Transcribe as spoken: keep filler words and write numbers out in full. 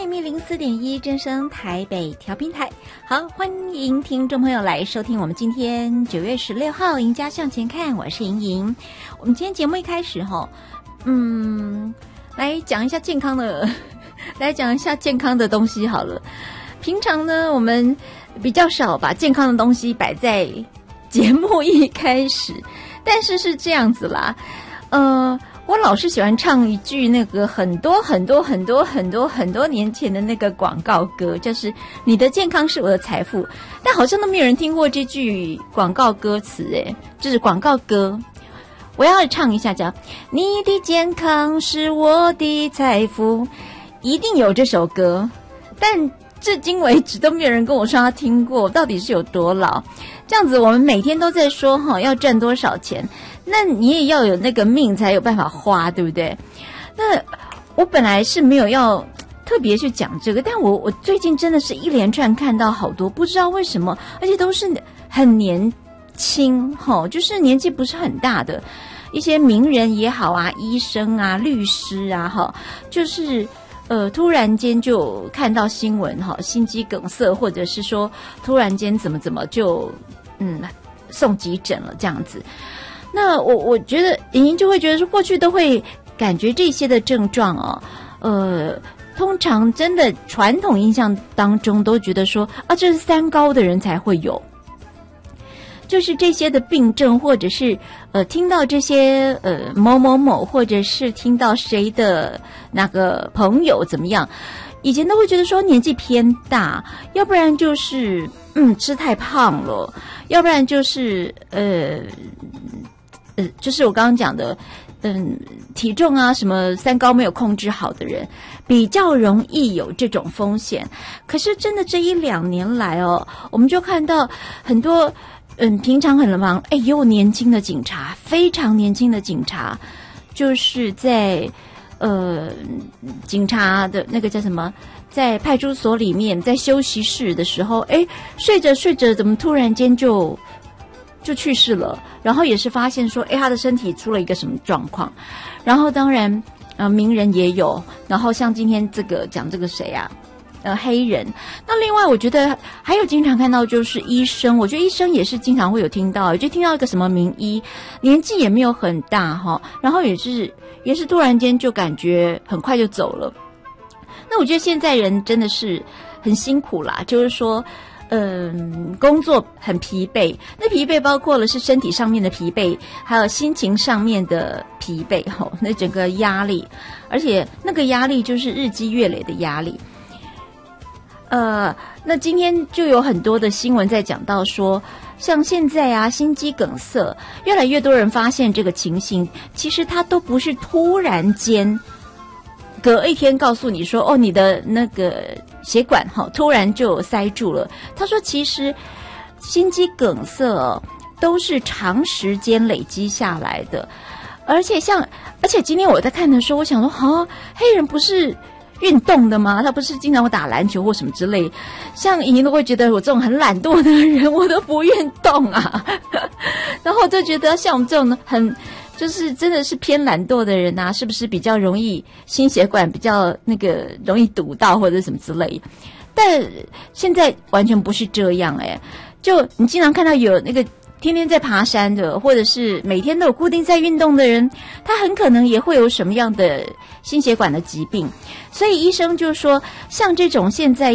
F M 零四点一正声台北调频台。好，欢迎听众朋友来收听我们今天九月十六号赢家向前看，我是莹莹。我们今天节目一开始哈，嗯，来讲一下健康的，来讲一下健康的东西好了。平常呢，我们比较少把健康的东西摆在节目一开始，但是是这样子啦，呃。我老是喜欢唱一句那个很多很多很多很多很多年前的那个广告歌，就是你的健康是我的财富，但好像都没有人听过这句广告歌词诶，就是广告歌。我要唱一下叫你的健康是我的财富，一定有这首歌，但至今为止都没有人跟我说他听过，到底是有多老。这样子我们每天都在说哈要赚多少钱，那你也要有那个命才有办法花，对不对？那我本来是没有要特别去讲这个，但我我最近真的是一连串看到好多，不知道为什么，而且都是很年轻齁，就是年纪不是很大的一些名人也好啊，医生啊，律师啊齁，就是呃，突然间就看到新闻哈，心肌梗塞，或者是说突然间怎么怎么就嗯送急诊了这样子。那我我觉得莹莹就会觉得说，过去都会感觉这些的症状哦，呃，通常真的传统印象当中都觉得说啊，这是三高的人才会有。就是这些的病症，或者是呃听到这些呃某某某，或者是听到谁的那个朋友怎么样，以前都会觉得说年纪偏大，要不然就是嗯吃太胖了，要不然就是呃呃就是我刚刚讲的嗯体重啊什么三高没有控制好的人，比较容易有这种风险。可是真的这一两年来哦，我们就看到很多。嗯，平常很忙，哎，也有年轻的警察，非常年轻的警察，就是在呃警察的那个叫什么，在派出所里面，在休息室的时候，哎，睡着睡着，怎么突然间就就去世了？然后也是发现说，哎，他的身体出了一个什么状况？然后当然，呃，名人也有，然后像今天这个讲这个谁啊？呃，黑人。那另外我觉得还有经常看到就是医生，我觉得医生也是经常会有听到，就听到一个什么名医，年纪也没有很大哈，然后也是也是突然间就感觉很快就走了。那我觉得现在人真的是很辛苦啦，就是说嗯，工作很疲惫，那疲惫包括了是身体上面的疲惫，还有心情上面的疲惫吼，那整个压力，而且那个压力就是日积月累的压力。呃，那今天就有很多的新闻在讲到说，像现在啊，心肌梗塞，越来越多人发现这个情形，其实它都不是突然间，隔一天告诉你说，哦，你的那个血管哈、哦，突然就塞住了。他说，其实心肌梗塞、哦、都是长时间累积下来的，而且像，而且今天我在看的时候，我想说，哈、啊，黑人不是。运动的吗？他不是经常会打篮球或什么之类，像莹莹都会觉得我这种很懒惰的人，我都不运动啊。然后我就觉得像我们这种很就是真的是偏懒惰的人啊，是不是比较容易心血管比较那个容易堵到或者什么之类？但现在完全不是这样哎、欸，就你经常看到有那个。天天在爬山的，或者是每天都有固定在运动的人，他很可能也会有什么样的心血管的疾病。所以医生就说，像这种现在